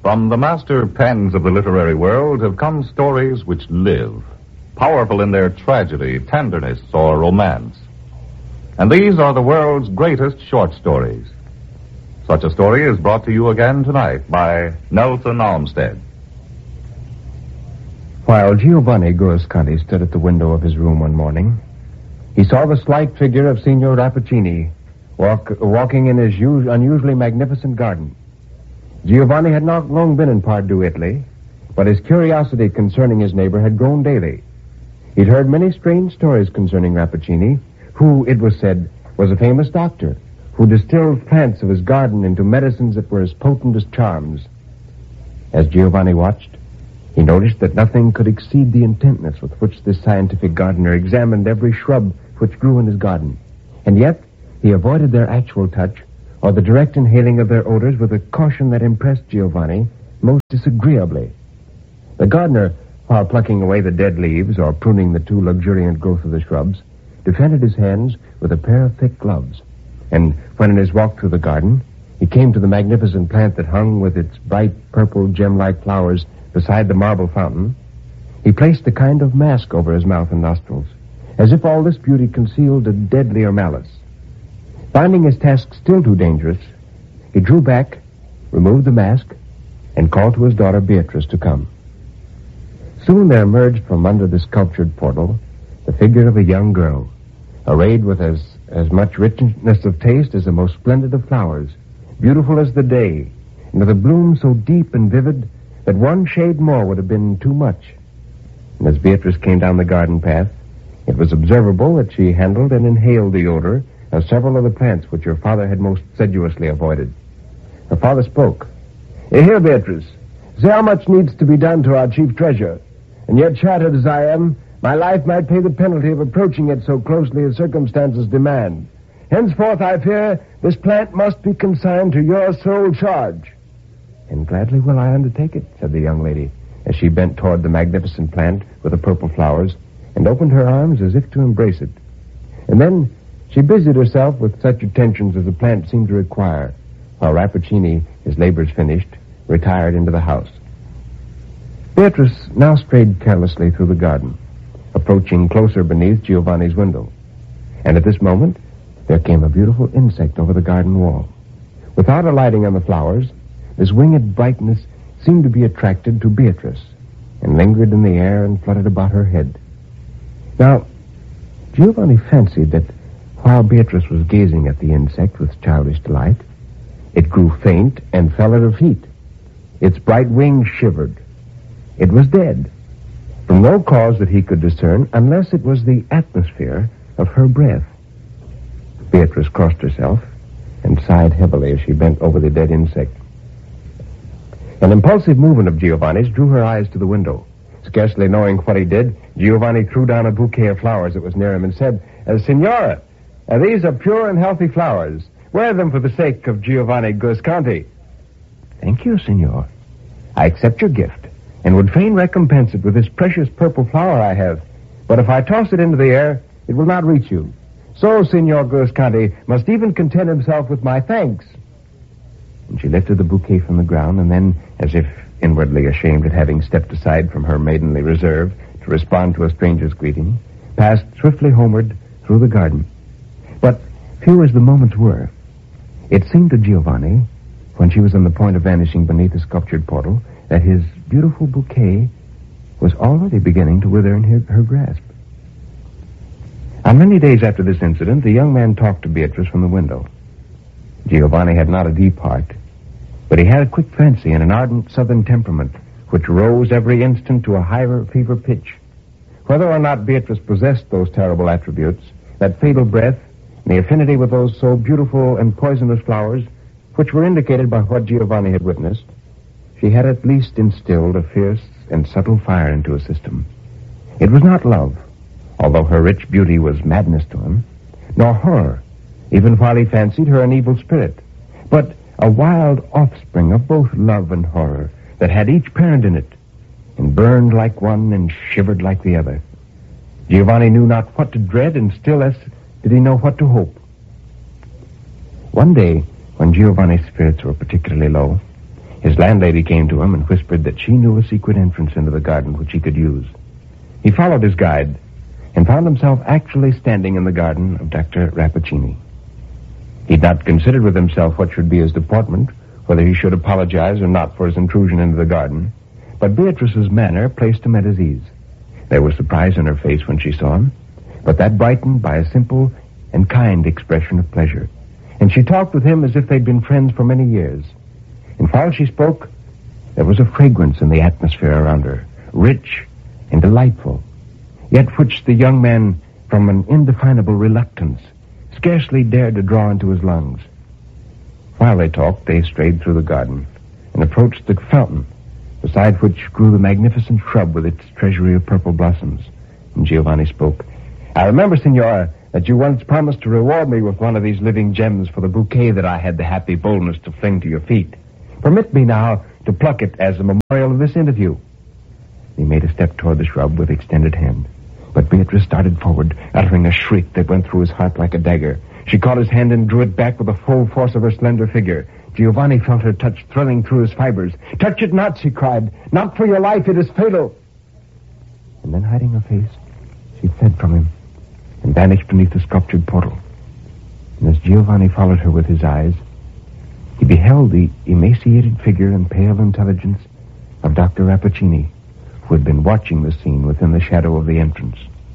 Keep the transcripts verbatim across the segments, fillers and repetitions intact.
From the master pens of the literary world have come stories which live, powerful in their tragedy, tenderness, or romance. And these are the world's greatest short stories. Such a story is brought to you again tonight by Nelson Olmsted. While Giovanni Guasconti stood at the window of his room one morning, he saw the slight figure of Signor Rappaccini walk, walking in his us- unusually magnificent garden. Giovanni had not long been in Pardieu, Italy, but his curiosity concerning his neighbor had grown daily. He'd heard many strange stories concerning Rappaccini, who, it was said, was a famous doctor who distilled plants of his garden into medicines that were as potent as charms. As Giovanni watched, he noticed that nothing could exceed the intentness with which this scientific gardener examined every shrub which grew in his garden. And yet, he avoided their actual touch or the direct inhaling of their odors with a caution that impressed Giovanni most disagreeably. The gardener, while plucking away the dead leaves or pruning the too luxuriant growth of the shrubs, defended his hands with a pair of thick gloves. And when in his walk through the garden, he came to the magnificent plant that hung with its bright purple gem-like flowers beside the marble fountain, he placed a kind of mask over his mouth and nostrils, as if all this beauty concealed a deadlier malice. Finding his task still too dangerous, he drew back, removed the mask, and called to his daughter Beatrice to come. Soon there emerged from under the sculptured portal the figure of a young girl, arrayed with as, as much richness of taste as the most splendid of flowers, beautiful as the day, and with a bloom so deep and vivid that one shade more would have been too much. And as Beatrice came down the garden path, it was observable that she handled and inhaled the odor of several of the plants which her father had most sedulously avoided. Her father spoke. Here, Beatrice, see how much needs to be done to our chief treasure. And yet, shattered as I am, my life might pay the penalty of approaching it so closely as circumstances demand. Henceforth, I fear, this plant must be consigned to your sole charge. And gladly will I undertake it, said the young lady, as she bent toward the magnificent plant with the purple flowers and opened her arms as if to embrace it. And then she busied herself with such attentions as the plant seemed to require, while Rappaccini, his labors finished, retired into the house. Beatrice now strayed carelessly through the garden, approaching closer beneath Giovanni's window. And at this moment, there came a beautiful insect over the garden wall. Without alighting on the flowers, this winged brightness seemed to be attracted to Beatrice, and lingered in the air and fluttered about her head. Now, Giovanni fancied that while Beatrice was gazing at the insect with childish delight, it grew faint and fell at her feet. Its bright wings shivered. It was dead, from no cause that he could discern, unless it was the atmosphere of her breath. Beatrice crossed herself and sighed heavily as she bent over the dead insect. An impulsive movement of Giovanni's drew her eyes to the window. Scarcely knowing what he did, Giovanni threw down a bouquet of flowers that was near him and said, uh, Signora, uh, these are pure and healthy flowers. Wear them for the sake of Giovanni Guasconti. Thank you, Signor. I accept your gift, and would fain recompense it with this precious purple flower I have. But if I toss it into the air, it will not reach you. So, Signor Guasconti must even content himself with my thanks. And she lifted the bouquet from the ground, and then, as if inwardly ashamed at having stepped aside from her maidenly reserve to respond to a stranger's greeting, passed swiftly homeward through the garden. But few as the moments were, it seemed to Giovanni, when she was on the point of vanishing beneath the sculptured portal, that his beautiful bouquet was already beginning to wither in her, her grasp. On many days after this incident, the young man talked to Beatrice from the window. Giovanni had not a deep heart, but he had a quick fancy and an ardent southern temperament, which rose every instant to a higher fever pitch. Whether or not Beatrice possessed those terrible attributes, that fatal breath, and the affinity with those so beautiful and poisonous flowers, which were indicated by what Giovanni had witnessed, she had at least instilled a fierce and subtle fire into his system. It was not love, although her rich beauty was madness to him, nor horror, even while he fancied her an evil spirit, but a wild offspring of both love and horror that had each parent in it, and burned like one and shivered like the other. Giovanni knew not what to dread, and still less did he know what to hope. One day, when Giovanni's spirits were particularly low, His landlady came to him and whispered that she knew a secret entrance into the garden which he could use. He followed his guide and found himself actually standing in the garden of Doctor Rappaccini. He'd not considered with himself what should be his deportment, whether he should apologize or not for his intrusion into the garden, but Beatrice's manner placed him at his ease. There was surprise in her face when she saw him, but that brightened by a simple and kind expression of pleasure, and she talked with him as if they'd been friends for many years. And while she spoke, there was a fragrance in the atmosphere around her, rich and delightful, yet which the young man, from an indefinable reluctance, scarcely dared to draw into his lungs. While they talked, they strayed through the garden and approached the fountain, beside which grew the magnificent shrub with its treasury of purple blossoms. And Giovanni spoke. "I remember, Signora, that you once promised to reward me with one of these living gems for the bouquet that I had the happy boldness to fling to your feet. Permit me now to pluck it as a memorial of this interview." He made a step toward the shrub with extended hand, but Beatrice started forward, uttering a shriek that went through his heart like a dagger. She caught his hand and drew it back with the full force of her slender figure. Giovanni felt her touch thrilling through his fibers. "Touch it not," she cried. "Not for your life, it is fatal." And then, hiding her face, she fled from him and vanished beneath the sculptured portal. And as Giovanni followed her with his eyes, he beheld the emaciated figure and pale intelligence of Doctor Rappaccini, who had been watching the scene within the shadow of the entrance.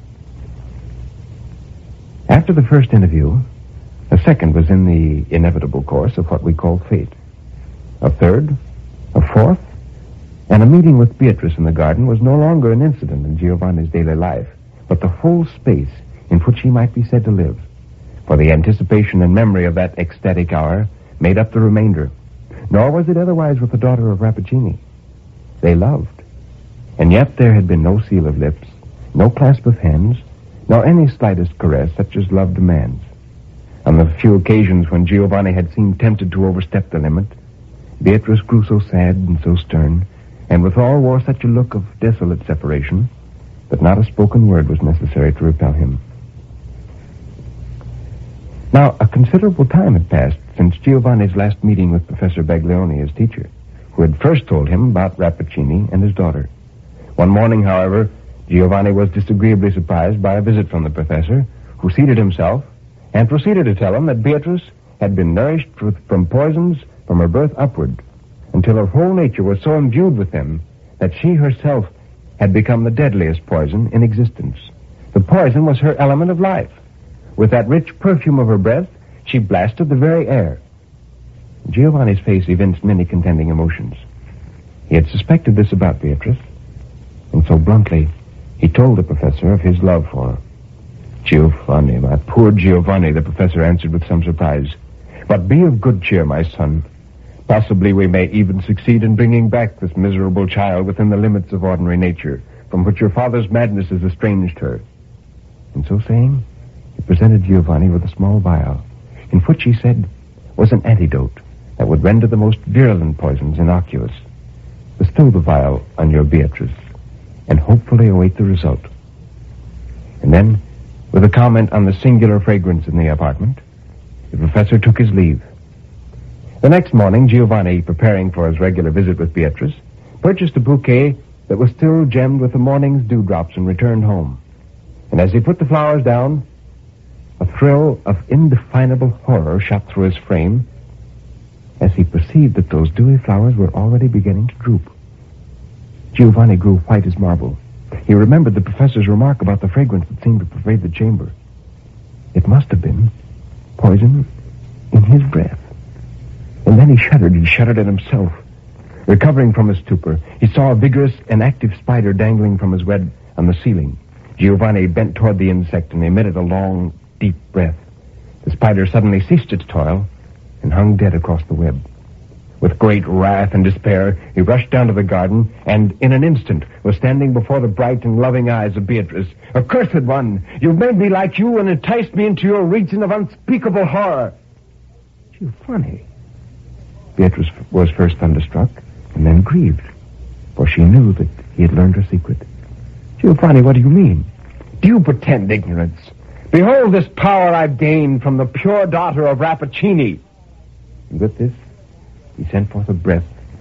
After the first interview, a second was in the inevitable course of what we call fate. A third, a fourth, and a meeting with Beatrice in the garden was no longer an incident in Giovanni's daily life, but the whole space in which he might be said to live. For the anticipation and memory of that ecstatic hour made up the remainder. Nor was it otherwise with the daughter of Rappaccini. They loved, and yet there had been no seal of lips, no clasp of hands, nor any slightest caress such as love demands. On the few occasions when Giovanni had seemed tempted to overstep the limit, Beatrice grew so sad and so stern, and withal wore such a look of desolate separation, that not a spoken word was necessary to repel him. Now, a considerable time had passed since Giovanni's last meeting with Professor Baglioni, his teacher, who had first told him about Rappaccini and his daughter. One morning, however, Giovanni was disagreeably surprised by a visit from the professor, who seated himself and proceeded to tell him that Beatrice had been nourished from poisons from her birth upward, until her whole nature was so imbued with them that she herself had become the deadliest poison in existence. The poison was her element of life. With that rich perfume of her breath, she blasted the very air. Giovanni's face evinced many contending emotions. He had suspected this about Beatrice, and so bluntly, he told the professor of his love for her. "Giovanni, my poor Giovanni," the professor answered with some surprise. "But be of good cheer, my son. Possibly we may even succeed in bringing back this miserable child within the limits of ordinary nature, from which your father's madness has estranged her." And so saying, he presented Giovanni with a small vial, in which, he said, was an antidote that would render the most virulent poisons innocuous. "Bestow the vial on your Beatrice, and hopefully await the result." And then, with a comment on the singular fragrance in the apartment, the professor took his leave. The next morning, Giovanni, preparing for his regular visit with Beatrice, purchased a bouquet that was still gemmed with the morning's dewdrops and returned home. And as he put the flowers down, a thrill of indefinable horror shot through his frame as he perceived that those dewy flowers were already beginning to droop. Giovanni grew white as marble. He remembered the professor's remark about the fragrance that seemed to pervade the chamber. It must have been poison in his breath. And then he shuddered. He shuddered at himself. Recovering from his stupor, he saw a vigorous and active spider dangling from his web on the ceiling. Giovanni bent toward the insect and emitted a long, deep breath. The spider suddenly ceased its toil and hung dead across the web. With great wrath and despair, he rushed down to the garden and, in an instant, was standing before the bright and loving eyes of Beatrice. "Accursed one! You've made me like you and enticed me into your region of unspeakable horror." "Giovanni." Beatrice was first thunderstruck and then grieved, for she knew that he had learned her secret. "Giovanni, what do you mean? Do you pretend ignorance? Behold this power I've gained from the pure daughter of Rappaccini." And with this, he sent forth a breath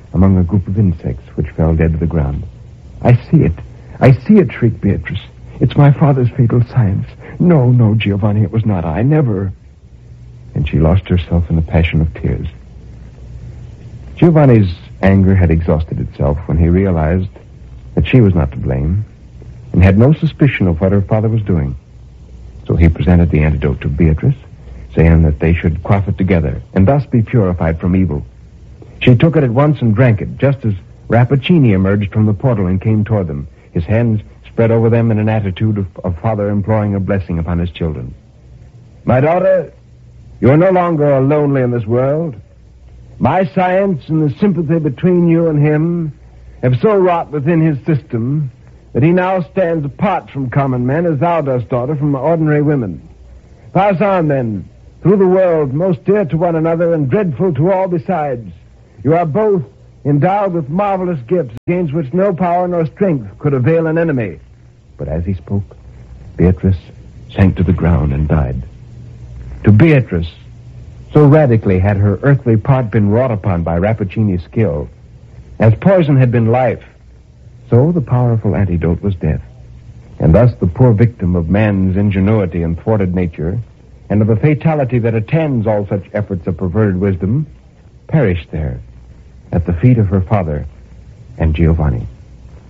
among a group of insects which fell dead to the ground. "I see it. I see it," shrieked Beatrice. "It's my father's fatal science. No, no, Giovanni, it was not I. Never." And she lost herself in a passion of tears. Giovanni's anger had exhausted itself when he realized that she was not to blame and had no suspicion of what her father was doing. So he presented the antidote to Beatrice, saying that they should quaff it together and thus be purified from evil. She took it at once and drank it, just as Rappaccini emerged from the portal and came toward them, his hands spread over them in an attitude of a father imploring a blessing upon his children. "My daughter, you are no longer lonely in this world. My science and the sympathy between you and him have so wrought within his system that he now stands apart from common men as thou dost, daughter, from ordinary women. Pass on, then, through the world, most dear to one another and dreadful to all besides. You are both endowed with marvelous gifts against which no power nor strength could avail an enemy." But as he spoke, Beatrice sank to the ground and died. To Beatrice, so radically had her earthly part been wrought upon by Rappaccini's skill, as poison had been life, so the powerful antidote was death. And thus the poor victim of man's ingenuity and thwarted nature, and of the fatality that attends all such efforts of perverted wisdom, perished there at the feet of her father and Giovanni.